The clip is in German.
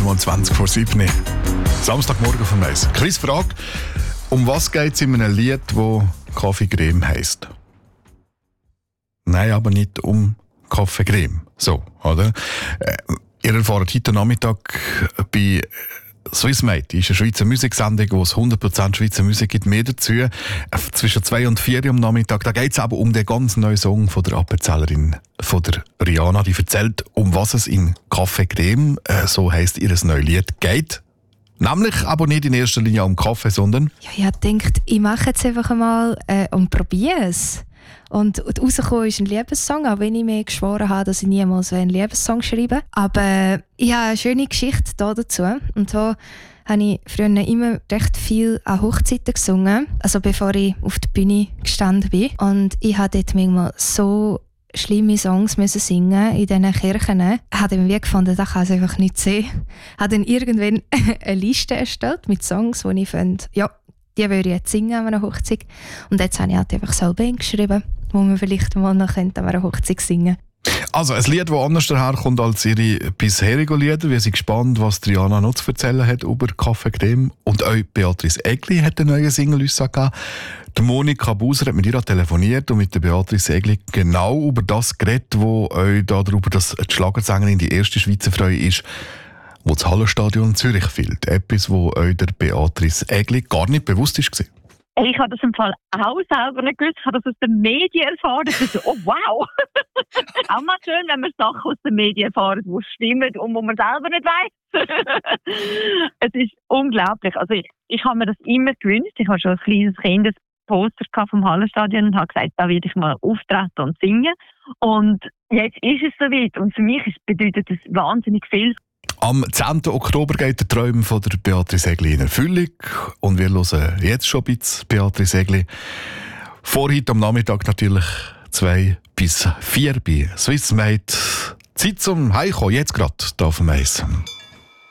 wieder mal 20 vor 7. Samstagmorgen von Eis. Quizfrage. Um was geht es in einem Lied, das Kaffeecreme heisst? Nein, aber nicht um Kaffeecreme. So, oder? Ihr erfahrt heute Nachmittag bei Swissmate, ist eine Schweizer Musiksendung, wo es 100% Schweizer Musik gibt, mehr dazu. Zwischen 2 und 4 am Nachmittag. Da geht es aber um den ganz neuen Song von der Appenzellerin, von der Rihanna. Die erzählt, um was es in Kaffee Creme, so heisst ihr neues Lied, geht. Nämlich aber nicht in erster Linie um Kaffee, sondern... Ja, ich habe gedacht, ich mache jetzt einfach mal und probiere es. Und rausgekommen ist ein Liebessong, auch wenn ich mir geschworen habe, dass ich niemals einen Liebessong schreibe. Aber ich habe eine schöne Geschichte dazu. Und so habe ich früher immer recht viel an Hochzeiten gesungen, also bevor ich auf der Bühne gestanden bin. Und ich habe dort manchmal so schlimme Songs müssen singen in diesen Kirchen. Ich habe dann gefunden, das kann es einfach nicht sehen. Ich habe dann irgendwann eine Liste erstellt mit Songs, die ich finde, ja, die würde ich jetzt singen an einer Hochzeit. Und jetzt habe ich halt einfach selber geschrieben, wo man vielleicht mal noch an einer Hochzeit singen könnte. Also ein Lied, das anders daherkommt als ihre bisherigen Lieder. Wir sind gespannt, was Rihanna noch zu erzählen hat über Kaffeecreme. Und auch Beatrice Egli hat eine neue Single gegeben. Die Monika Buser hat mit ihr telefoniert und mit der Beatrice Egli genau über das geredet, wo euch darüber, dass die Schlagersängerin die erste Schweizer Frau ist, wo das Hallenstadion Zürich fehlt. Etwas, wo euch der Beatrice Egli gar nicht bewusst war. Ich habe das im Fall auch selber nicht gewusst. Ich habe das aus den Medien erfahren. Ich dachte, oh wow! Auch mal schön, wenn man Sachen aus den Medien erfahren, die stimmen und wo man selber nicht weiss. Es ist unglaublich. Also ich habe mir das immer gewünscht. Ich habe schon als kleines Kind ein Poster vom Hallenstadion und habe gesagt, da werde ich mal auftreten und singen. Und jetzt ist es soweit. Und für mich bedeutet das wahnsinnig viel. Am 10. Oktober geht der Traum von der Beatrice Egli in Erfüllung. Und wir hören jetzt schon ein bisschen Beatrice Egli. Vor heute am Nachmittag natürlich 2 bis 4 bei Swissmate. Zeit zum Heimkommen, jetzt gerade hier auf dem Eis.